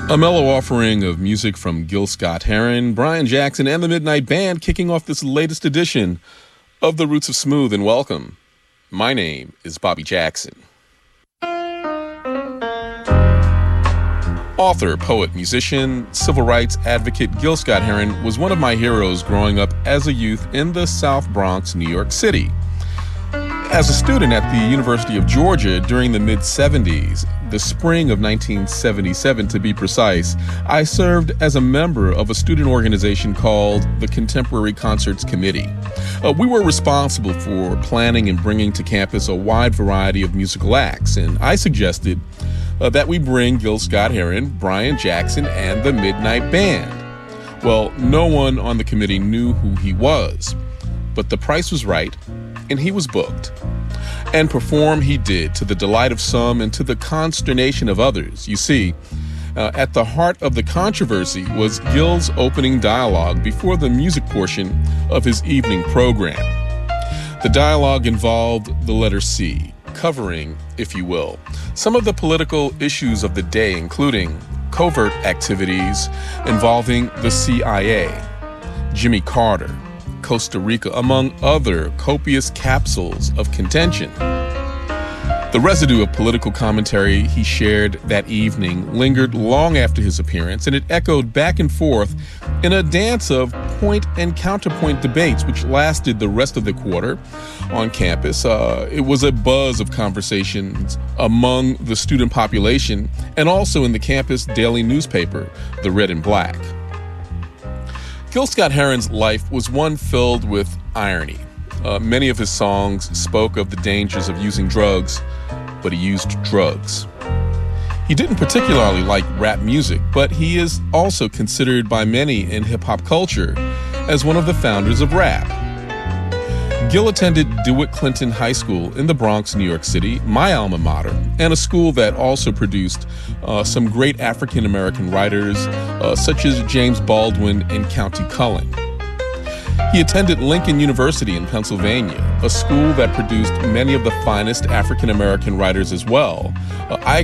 A mellow offering of music from Gil Scott-Heron, Brian Jackson, and the Midnight Band kicking off this latest edition of The Roots of Smooth, and welcome. My name is Bobby Jackson. Author, poet, musician, civil rights advocate Gil Scott-Heron was one of my heroes growing up as a youth in the South Bronx, New York City. As a student at the University of Georgia during the mid-'70s, the spring of 1977 to be precise, I served as a member of a student organization called the Contemporary Concerts Committee. We were responsible for planning and bringing to campus a wide variety of musical acts, and I suggested that we bring Gil Scott-Heron, Brian Jackson, and the Midnight Band. Well, no one on the committee knew who he was, but the price was right, and he was booked. And perform he did, to the delight of some and to the consternation of others. You see, at the heart of the controversy was Gil's opening dialogue before the music portion of his evening program. The dialogue involved the letter C, covering, if you will, some of the political issues of the day, including covert activities involving the CIA, Jimmy Carter, Costa Rica, among other copious capsules of contention. The residue of political commentary he shared that evening lingered long after his appearance, and it echoed back and forth in a dance of point and counterpoint debates, which lasted the rest of the quarter on campus. It was a buzz of conversations among the student population and also in the campus daily newspaper, The Red and Black. Gil Scott-Heron's life was one filled with irony. Many of his songs spoke of the dangers of using drugs, but he used drugs. He didn't particularly like rap music, but he is also considered by many in hip-hop culture as one of the founders of rap. Gil attended DeWitt Clinton High School in the Bronx, New York City, my alma mater, and a school that also produced some great African-American writers, such as James Baldwin and Countee Cullen. He attended Lincoln University in Pennsylvania, a school that produced many of the finest African-American writers as well. I